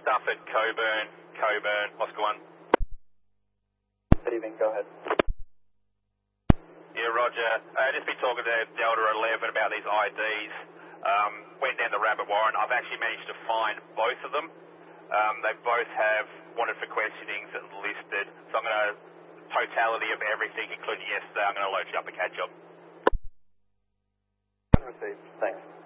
stuff at Coburn, Oscar 1. Good evening, go ahead. Yeah, Roger. Just been talking to Delta 11 about these IDs. Went down the rabbit warren. I've actually managed to find both of them. They both have wanted for questionings listed. So I'm going to, totality of everything, including yesterday, I'm going to load you up a catch-up. Received. Thanks.